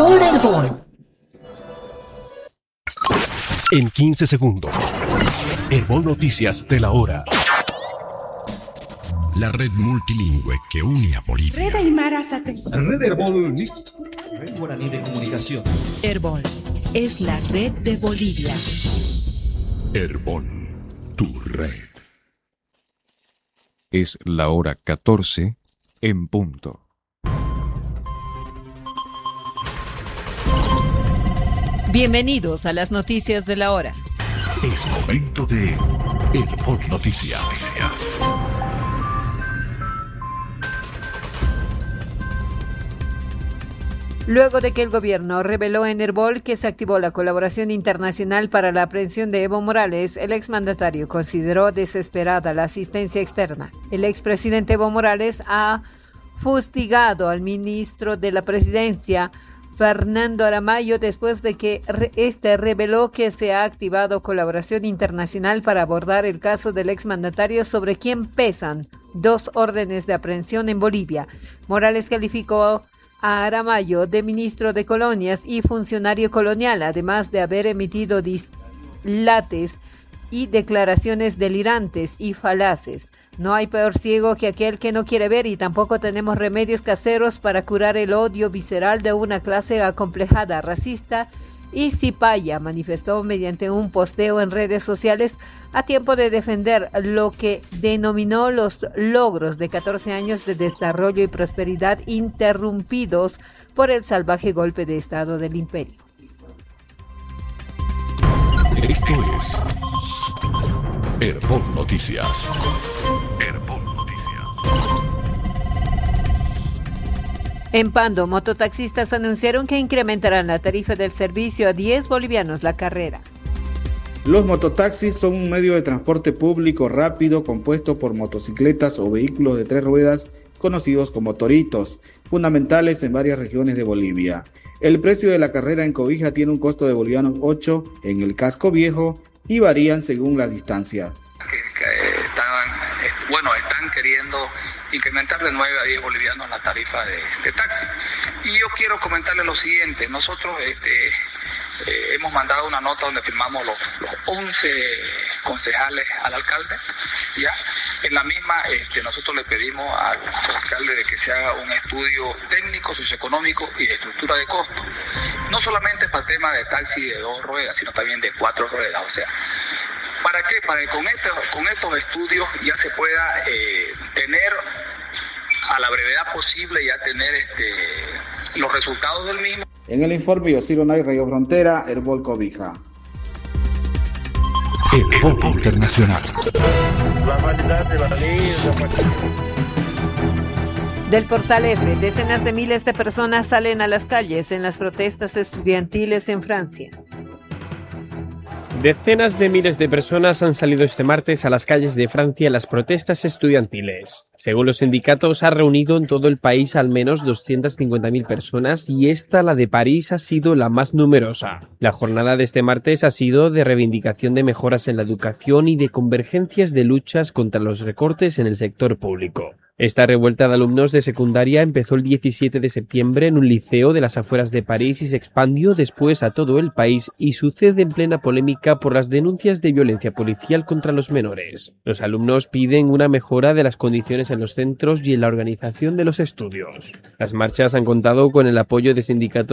por Herbol. En 15 segundos. Herbol Noticias de la hora. La red multilingüe que une a Bolivia. Red Aymara Sater. Red Herbol. Red Guaraní de Comunicación. Herbol es la red de Bolivia. Herbol, tu red. Es la hora 14 en punto. Bienvenidos a las noticias de la hora. Es momento de Herbol Noticias. Luego de que el gobierno reveló en Herbol que se activó la colaboración internacional para la aprehensión de Evo Morales, el exmandatario consideró desesperada la asistencia externa. El expresidente Evo Morales ha fustigado al ministro de la Presidencia, Fernando Aramayo, después de que este reveló que se ha activado colaboración internacional para abordar el caso del exmandatario, sobre quien pesan 2 órdenes de aprehensión en Bolivia. Morales calificó a Aramayo de ministro de Colonias y funcionario colonial, además de haber emitido dislates y declaraciones delirantes y falaces. No hay peor ciego que aquel que no quiere ver, y tampoco tenemos remedios caseros para curar el odio visceral de una clase acomplejada, racista y cipaya, manifestó mediante un posteo en redes sociales a tiempo de defender lo que denominó los logros de 14 años de desarrollo y prosperidad interrumpidos por el salvaje golpe de Estado del imperio. Esto es Herbol Noticias. Herbol Noticias. En Pando, mototaxistas anunciaron que incrementarán la tarifa del servicio a 10 bolivianos la carrera. Los mototaxis son un medio de transporte público rápido compuesto por motocicletas o vehículos de 3 ruedas conocidos como toritos, fundamentales en varias regiones de Bolivia. El precio de la carrera en Cobija tiene un costo de bolivianos 8 en el casco viejo y varían según la distancia. Están queriendo incrementar de 9 a 10 bolivianos la tarifa de taxi. Y yo quiero comentarles lo siguiente: nosotros hemos mandado una nota donde firmamos los 11 concejales al alcalde, ¿ya? En la misma nosotros le pedimos al alcalde de que se haga un estudio técnico, socioeconómico y de estructura de costo. No solamente para el tema de taxi de 2 ruedas, sino también de 4 ruedas. O sea, ¿para qué? Para que con estos estudios ya se pueda tener a la brevedad posible, ya tener los resultados del mismo. En el informe Yosiro Nay, Radio Frontera, Herbol Cobija. Herbol Internacional. Del Portal F, decenas de miles de personas salen a las calles en las protestas estudiantiles en Francia. Decenas de miles de personas han salido este martes a las calles de Francia en las protestas estudiantiles. Según los sindicatos, ha reunido en todo el país al menos 250.000 personas y esta, la de París, ha sido la más numerosa. La jornada de este martes ha sido de reivindicación de mejoras en la educación y de convergencias de luchas contra los recortes en el sector público. Esta revuelta de alumnos de secundaria empezó el 17 de septiembre en un liceo de las afueras de París y se expandió después a todo el país y sucede en plena polémica por las denuncias de violencia policial contra los menores. Los alumnos piden una mejora de las condiciones en los centros y en la organización de los estudios. Las marchas han contado con el apoyo de sindicatos